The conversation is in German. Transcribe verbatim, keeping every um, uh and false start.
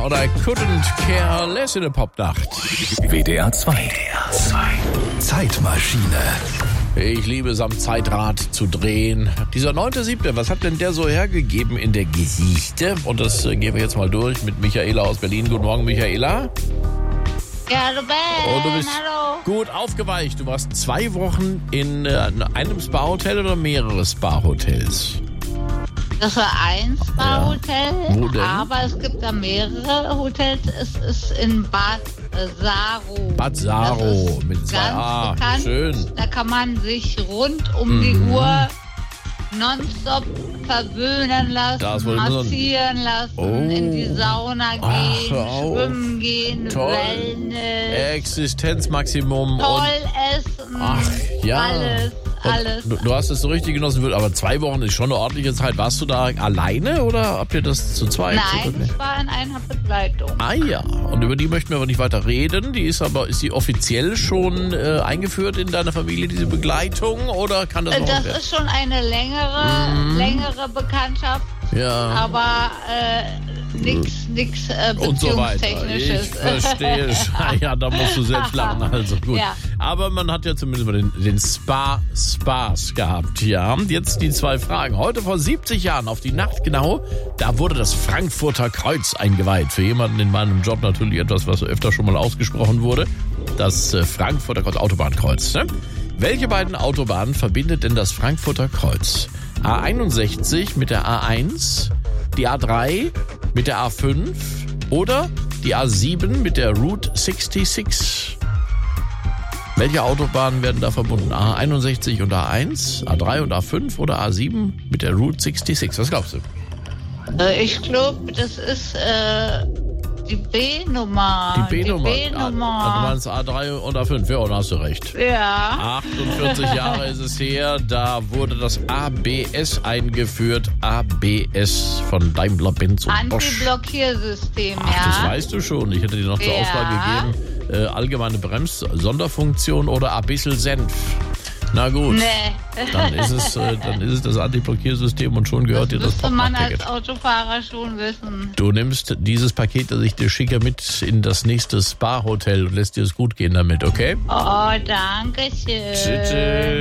oder I couldn't care less in a Popnacht. W D R zwei. W D R zwei. Zeitmaschine. Ich liebe es, am Zeitrad zu drehen. Dieser neunte siebte, was hat denn der so hergegeben in der Geschichte? Und das äh, gehen wir jetzt mal durch mit Michaela aus Berlin. Guten Morgen, Michaela. Ja, hallo Ben, Und du bist hallo. gut aufgeweicht. Du warst zwei Wochen in äh, einem Spa-Hotel oder mehrere Spa-Hotels? Das war ein Spa-Hotel, Ja. Wo denn? aber es gibt da mehrere Hotels. Es ist in Bad Saro. Bad Saro Das ist mit zwei ganz A. bekannt. Schön. Da kann man sich rund um Mhm. die Uhr nonstop verwöhnen lassen, Das wollte ich nur sagen. massieren lassen, Oh. in die Sauna Ach, gehen, hör auf. schwimmen gehen, Toll. Wellness, Existenzmaximum. toll und essen, Ach, ja. alles, Und alles. Du, du hast es so richtig genossen, aber zwei Wochen ist schon eine ordentliche Zeit. Warst du da alleine oder habt ihr das zu zweit? Nein, ich war in einer Begleitung. Ah ja, und über die möchten wir aber nicht weiter reden. Die ist aber, ist die offiziell schon äh, eingeführt in deiner Familie, diese Begleitung, oder kann das noch Das werden? ist schon eine längere, Mhm. längere Bekanntschaft, Ja. aber äh, nix, nix äh, Und so weiter. Beziehungstechnisches. Ich verstehe. Ja, da musst du selbst lachen. Also gut. Ja. Aber man hat ja zumindest mal den, den Spa-Spaß gehabt. Ja, jetzt die zwei Fragen. Heute vor siebzig Jahren, auf die Nacht genau, da wurde das Frankfurter Kreuz eingeweiht. Für jemanden in meinem Job natürlich etwas, was öfter schon mal ausgesprochen wurde. Das äh, Frankfurter Kreuz, Autobahnkreuz. Ne? Welche beiden Autobahnen verbindet denn das Frankfurter Kreuz? A einundsechzig mit der A eins, die A drei mit der A fünf oder die A sieben mit der Route sechsundsechzig. Welche Autobahnen werden da verbunden? A einundsechzig und A eins, A drei und A fünf oder A sieben mit der Route sechsundsechzig? Was glaubst du? Äh, ich glaube, das ist äh, die B-Nummer. Die B-Nummer. Die B-Nummer. Ah, du meinst A drei und A fünf. Ja, da hast du recht. Ja. achtundvierzig Jahre ist es her, da wurde das A B S eingeführt. A B S von Daimler-Benz und Bosch. Anti-Blockiersystem, Ach, ja. das weißt du schon. Ich hätte dir noch zur Ja. Auswahl gegeben, äh, allgemeine Brems-Sonderfunktion oder ein bisschen Senf. Na gut, Nee. dann ist es, äh, dann ist es das Anti-Blockiersystem und schon gehört Das dir das müsste man als Poppack-Paket. Autofahrer schon wissen. Du nimmst dieses Paket, das ich dir schicke, mit in das nächste Spa-Hotel und lässt dir es gut gehen damit, okay? Oh, danke schön. Tschüss.